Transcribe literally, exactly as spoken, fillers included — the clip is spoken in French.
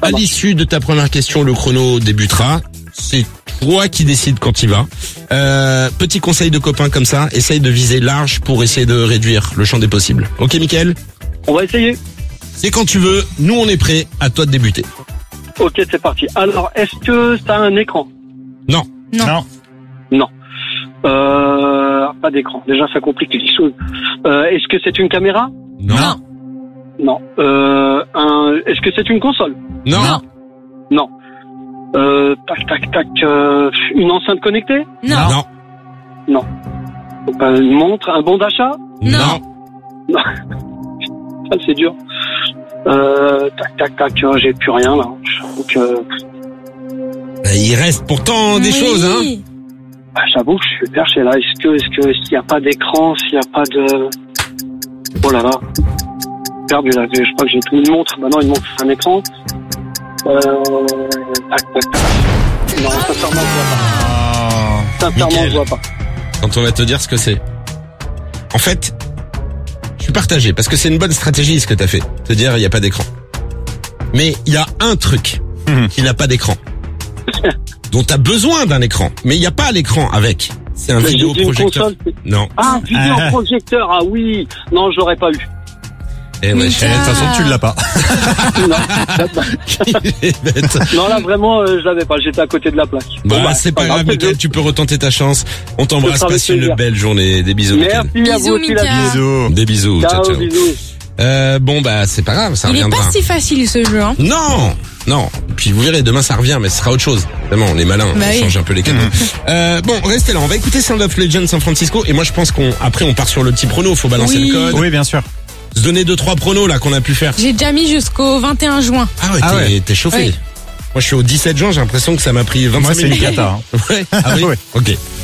À l'issue de ta première question, le chrono débutera. C'est toi qui décides quand il va. Euh, petit conseil de copain comme ça, essaye de viser large pour essayer de réduire le champ des possibles. Ok, Mickaël ? On va essayer. C'est quand tu veux. Nous, on est prêts. À toi de débuter. Ok, c'est parti. Alors, est-ce que ça a un écran? Non. Non. Non. Non. Euh, pas d'écran. Déjà, ça complique les choses. Euh, est-ce que c'est une caméra? Non. Non. Non. Euh, un, est-ce que c'est une console? Non. Non. Non. Euh, tac, tac, tac. Euh, une enceinte connectée? Non. Non. Non. Euh, une montre? Un bon d'achat? Non. Ça, c'est dur. Euh, tac, tac, tac. euh, J'ai plus rien là. J'avoue que, Il reste pourtant des Oui. choses, hein. ah, j'avoue que je suis perché là. Est-ce que, est-ce que, s'il n'y a pas d'écran, s'il n'y a pas de, oh là là. Perdu là. Je crois que j'ai tout une montre. Bah non, une montre, c'est un écran. Euh, tac, tac, tac. Non, sincèrement, je vois pas. Sincèrement, Mickaël. je vois pas. Quand on va te dire ce que c'est. En fait, je suis partagé parce que c'est une bonne stratégie ce que t'as fait. Te dire il y a pas d'écran. Mais il y a un truc Mhm. qui n'a pas d'écran. Dont t'as besoin d'un écran, mais il n'y a pas l'écran avec. C'est un J'ai dit une vidéoprojecteur. console, c'est- Non. Ah, vidéoprojecteur, ah oui. Non, je l'aurais pas eu. Eh ouais, Mais chérie, De toute façon, tu l'as pas. Non, il est bête. non là vraiment, euh, je l'avais pas. J'étais à côté de la plaque. Bah, Bon, bah, c'est pas grave, après, Mickaël, je- tu peux retenter ta chance. On Ce t'embrasse, sera avec passe une plaisir. belle journée. Des bisous, Mickaël. Merci à vous Bisous, aussi la Mika. vie. Bisous. Des bisous, ciao, Ciao, ciao. bisous. Euh, bon, bah, c'est pas grave, ça Il est reviendra. pas si facile ce jeu, hein. Non, non. Puis vous verrez, demain ça revient, mais ce sera autre chose. Vraiment, on est malin, Bah on oui. change un peu les canaux. euh, bon, restez là, on va écouter Sound of Legend San Francisco. Et moi, je pense qu'on, après, on part sur le petit prono. Faut balancer Oui. le code. Oui, bien sûr. Se donner deux trois pronos là qu'on a pu faire. J'ai déjà mis jusqu'au vingt et un juin. Ah ouais, Ah t'es, ouais. t'es chauffé. Oui. Moi, je suis au dix-sept juin. J'ai l'impression que ça m'a pris vingt-cinq Moi, c'est une minutes. cata. hein. Ouais. Ah oui. Ouais. Ok.